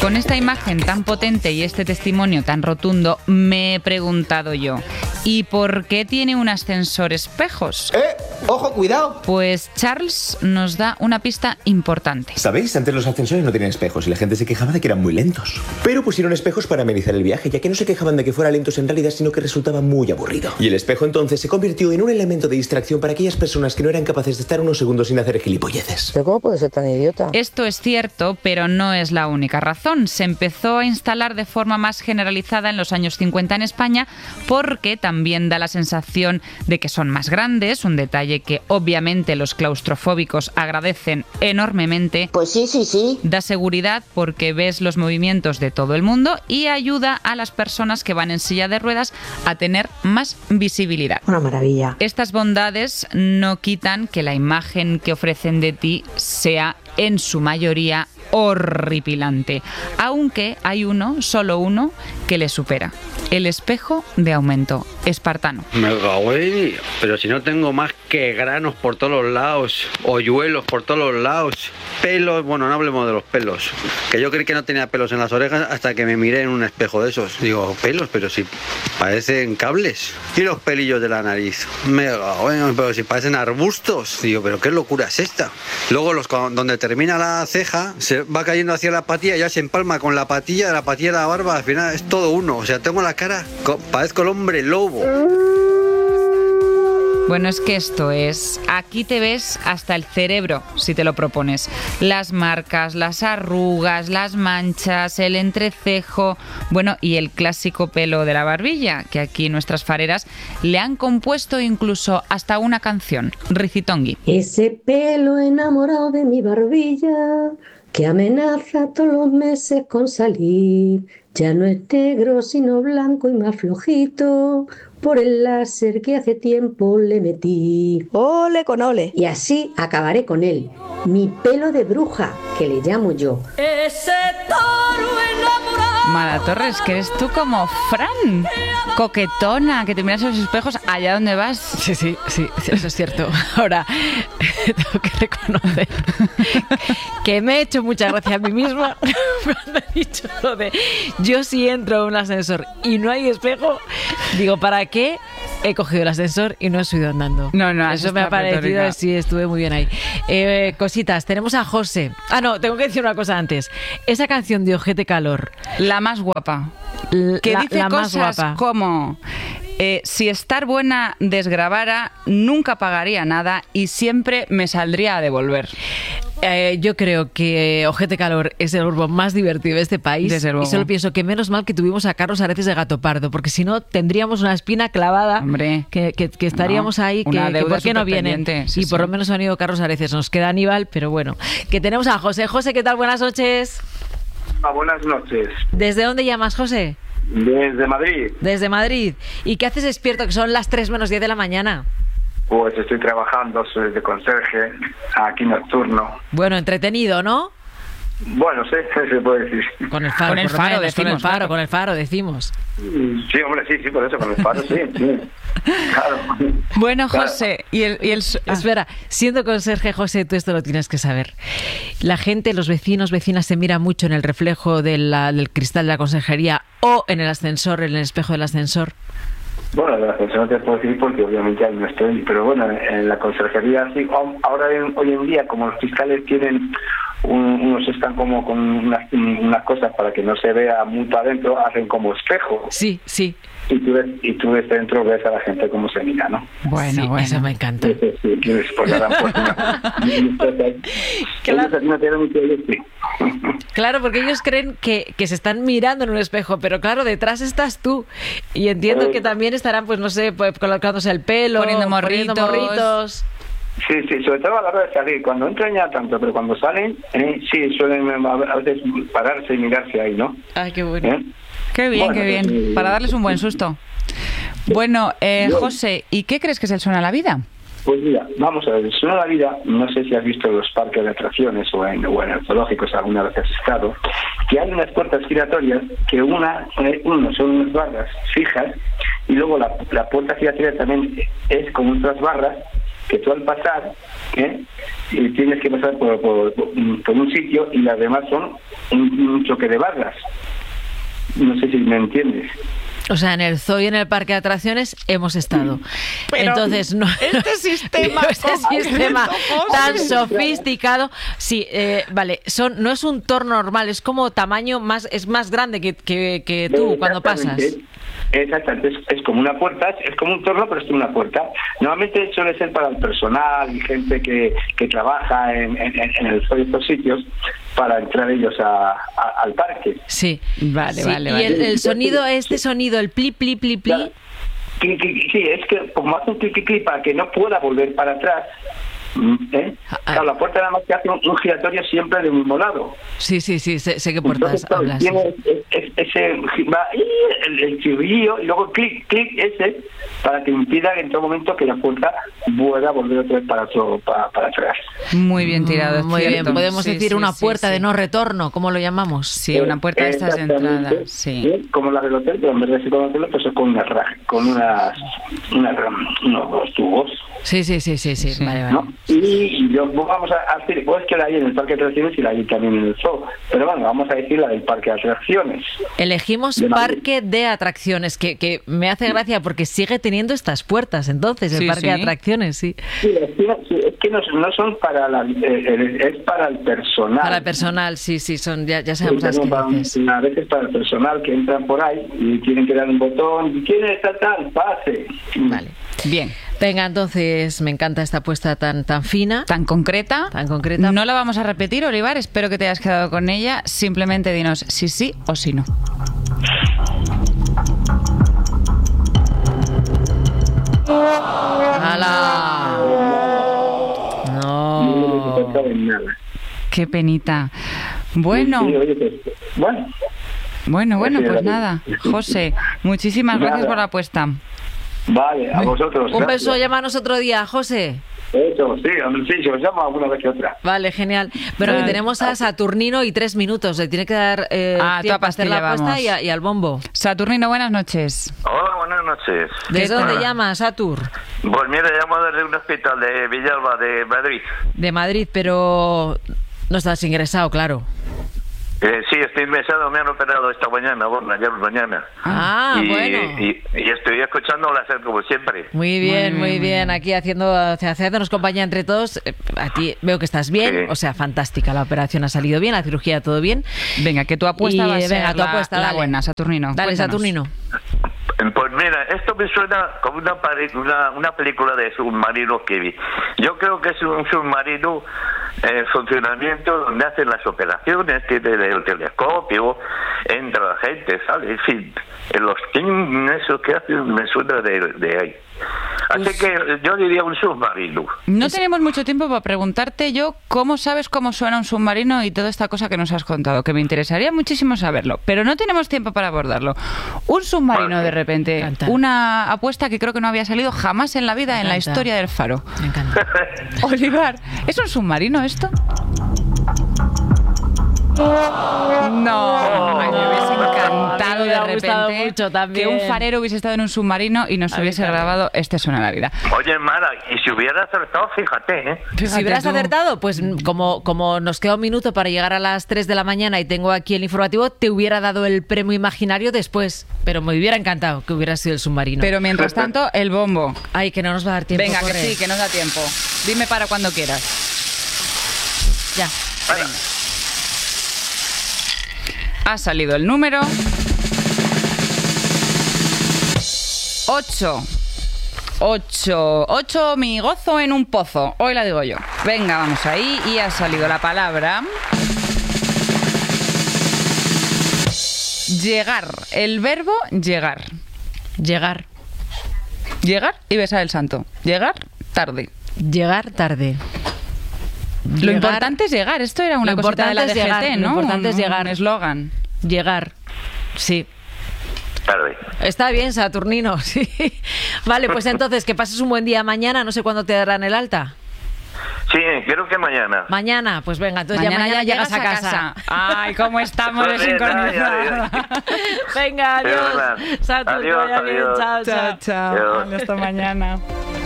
Con esta imagen tan potente y este testimonio tan rotundo, me he preguntado yo, ¿y por qué tiene un ascensor espejos? ¡Ojo, cuidado! Pues Charles nos da una pista importante. ¿Sabéis? Antes los ascensores no tenían espejos y la gente se quejaba de que eran muy lentos. Pero pusieron espejos para amenizar el viaje, ya que no se quejaban de que fuera lentos en realidad, sino que resultaba muy aburrido. Y el espejo entonces se convirtió en un elemento de distracción para aquellas personas que no eran capaces de estar unos segundos sin hacer gilipolleces. ¿Pero cómo puede ser tan idiota? Esto es cierto, pero no es la única razón. Se empezó a instalar de forma más generalizada en los años 50 en España porque también da la sensación de que son más grandes, un detalle que obviamente los claustrofóbicos agradecen enormemente. Pues sí. Da seguridad porque ves los movimientos de todo el mundo y ayuda a las personas que van en silla de ruedas a tener más visibilidad. Una maravilla. Estas bondades no quitan que la imagen que ofrecen de ti sea en su mayoría horripilante, aunque hay solo uno que le supera: el espejo de aumento espartano. Me cago en... Pero si no tengo más que granos por todos los lados, hoyuelos por todos los lados, pelos, bueno, no hablemos de los pelos, que yo creí que no tenía pelos en las orejas hasta que me miré en un espejo de esos. Digo, pelos, pero si parecen cables. Y los pelillos de la nariz, me cago en... pero si parecen arbustos. Digo, pero qué locura es esta. Luego donde termina la ceja se va cayendo hacia la patilla, ya se empalma con la patilla de la barba, al final es todo uno. O sea, tengo la cara, parezco el hombre lobo. Bueno, es que esto es... Aquí te ves hasta el cerebro, si te lo propones. Las marcas, las arrugas, las manchas, el entrecejo... Bueno, y el clásico pelo de la barbilla, que aquí nuestras fareras le han compuesto incluso hasta una canción, Ricitongui. Ese pelo enamorado de mi barbilla, que amenaza todos los meses con salir. Ya no es negro, sino blanco y más flojito, por el láser que hace tiempo le metí. ¡Ole con ole! Y así acabaré con él, mi pelo de bruja, que le llamo yo. Ese toro enamorado. Mara Torres, que eres tú como Fran, coquetona, que te miras en los espejos allá donde vas. Sí, eso es cierto. Ahora, tengo que reconocer que me he hecho mucha gracia a mí misma cuando he dicho lo de yo si entro a un ascensor y no hay espejo, digo, ¿para qué he cogido el ascensor y no he subido andando? No, eso me ha parecido, sí, estuve muy bien ahí. Cositas, tenemos a José. Ah, no, tengo que decir una cosa antes. Esa canción de Ojete Calor, la más guapa, que dice la cosas más guapa, como... si estar buena desgravara, nunca pagaría nada y siempre me saldría a devolver. Yo creo que Ojete Calor es el grupo más divertido de este país. Desde luego. Y solo pienso que menos mal que tuvimos a Carlos Areces de Gato Pardo, porque si no tendríamos una espina clavada. Hombre, que estaríamos ahí, que ¿por qué no vienen? Sí, y por lo menos han ido Carlos Areces. Nos queda Aníbal, pero bueno. Que tenemos a José. José, ¿qué tal? Buenas noches. Buenas noches. ¿Desde dónde llamas, José? Desde Madrid. Desde Madrid. ¿Y qué haces despierto, que son las 3 menos 10 de la mañana? Pues estoy trabajando, soy de conserje, aquí nocturno. Bueno, entretenido, ¿no? Bueno, sí, se puede decir. Con el faro, con el faro, decimos. Sí, hombre, sí, por eso, con el faro, sí. Claro. Bueno, José, claro. y el... Espera, siendo conserje, José, tú esto lo tienes que saber. La gente, los vecinos, vecinas, se mira mucho en el reflejo del cristal de la conserjería o en el ascensor, en el espejo del ascensor. Bueno, en el ascensor no te puedo decir porque obviamente ahí no estoy, pero bueno, en la conserjería sí. Ahora, hoy en día, como los cristales tienen... unos están como con unas cosas para que no se vea mucho adentro, hacen como espejo. Sí. Y tú ves dentro, ves a la gente cómo se mira, ¿no? Bueno. Eso me encanta. Sí, Claro, porque ellos creen que se están mirando en un espejo, pero claro, detrás estás tú. Y entiendo que también estarán, pues no sé, colocándose el pelo, poniendo morritos. Sí, sobre todo a la hora de salir. Cuando entran ya tanto, pero cuando salen, sí, suelen a veces pararse y mirarse ahí, ¿no? Ay, qué bueno. Qué bien. Para darles un buen susto. Bueno, José, ¿y qué crees que es el suena a la vida? Pues mira, vamos a ver, el suena a la vida, no sé si has visto los parques de atracciones o en zoológicos alguna vez has estado, que hay unas puertas giratorias que uno son unas barras fijas y luego la puerta giratoria también es con otras barras que tú al pasar, y tienes que pasar por un sitio y las demás son un choque de barras. No sé si me entiendes. O sea, en el zoo y en el parque de atracciones hemos estado. Pero entonces, no, este sistema tan sofisticado. Sí, vale, no es un Thor normal, es como tamaño es más grande que tú cuando pasas. Exactamente, es como una puerta, es como un torno, pero es una puerta. Normalmente suele ser para el personal y gente que trabaja en el zoo y estos sitios, para entrar ellos al parque. Sí, vale. Y el sonido, el pli, pli, pli, pli. Claro. Sí, es que como hace un clic para que no pueda volver para atrás. Claro, la puerta nada más que hace un giratorio siempre del mismo lado. Sí, sé qué puertas hablas. Tiene ese va el chirrillo y luego clic ese para que impida en todo momento que la puerta pueda volver otra vez para atrás. Muy bien tirado. Muy bien, podemos decir una puerta de no retorno, ¿cómo lo llamamos? Sí, una puerta de estas de entrada. Sí. Como la del hotel, pero en vez de ser con hotel, pues es con unos tubos. Sí. Vale. ¿No? Y vamos a decir, pues que la hay en el parque de atracciones y la hay también en el zoo. Pero bueno, vamos a decir la del parque de atracciones. Elegimos parque de atracciones, que me hace gracia porque sigue teniendo estas puertas, entonces, el parque de atracciones, sí. Sí, es que no son para es para el personal. Para el personal, sí, son, ya sabemos las que dices. A veces para el personal que entran por ahí y tienen que dar un botón, y quieren estar tal, pase. Vale. Bien. Venga, entonces me encanta esta apuesta tan fina. Tan concreta. No la vamos a repetir, Olivar. Espero que te hayas quedado con ella. Simplemente dinos si sí o si no. ¡Hala! No. Qué penita. Bueno. Bueno, pues nada. José, muchísimas gracias por la apuesta. Vale, a vosotros. Un beso, llámanos otro día, José. Eso, sí, os llamo alguna vez que otra. Vale, genial. Pero que tenemos a Saturnino y 3 minutos. Le tiene que dar tiempo para hacer la apuesta y al bombo. Saturnino, buenas noches. Hola, buenas noches. ¿Desde dónde llamas, Satur? Pues mira, llamo desde un hospital de Villalba, de Madrid. De Madrid, pero no estás ingresado, claro. Sí, estoy ingresado, me han operado esta mañana, ayer mañana. Bueno. Y estoy escuchando la SER como siempre. Muy bien. Aquí haciéndonos compañía entre todos. A ti veo que estás bien, Sí. O sea, fantástica. La operación ha salido bien, la cirugía todo bien. Venga, que tu apuesta va a ser apuesta, la buena, Saturnino. Dale, Cuéntanos. Saturnino. Pues mira, esto me suena como una película de submarino que vi. Yo creo que es un submarino en funcionamiento donde hacen las operaciones, tiene el telescopio, entra la gente, sale, en fin, en los eso que hacen me suena de ahí. Así que yo diría un submarino. No tenemos mucho tiempo para preguntarte yo cómo sabes cómo suena un submarino y toda esta cosa que nos has contado, que me interesaría muchísimo saberlo, pero no tenemos tiempo para abordarlo. Un submarino de repente, encanta. Una apuesta que creo que no había salido jamás en la vida en la historia del Faro. Me encanta. Olivar, ¿es un submarino esto? No, ay, me hubiese encantado de repente mucho también. que un farero hubiese estado en un submarino y nos hubiese grabado Este suena la vida. Oye, Mara, y si hubiera acertado, fíjate, Si hubieras acertado, pues como nos queda un minuto para llegar a las 3 de la mañana y tengo aquí el informativo, te hubiera dado el premio imaginario después, pero me hubiera encantado que hubiera sido el submarino. Pero mientras tanto, el bombo. Ay, que no nos va a dar tiempo. Venga, corre. que sí, que nos da tiempo. Dime para cuando quieras. Ya. Venga. Ha salido el número 8. 8, mi gozo en un pozo. Hoy la digo yo. Venga, vamos ahí. Y ha salido la palabra llegar. El verbo llegar. Llegar Y besar el santo. Llegar tarde. Lo importante es llegar. Esto era una cosita de la DGT, llegar, ¿no? Lo importante es llegar. Un eslogan. Llegar. Sí. Tarde. Está bien, Saturnino, sí. Vale, pues entonces, que pases un buen día mañana. No sé cuándo te darán el alta. Sí, creo que mañana. Mañana, pues venga, entonces Mañana ya ya llegas a llegas casa. Ay, cómo estamos de sincronizados. Venga, adiós. Adiós, Saturno, vaya bien. adiós. Chao. Chao. Hasta mañana.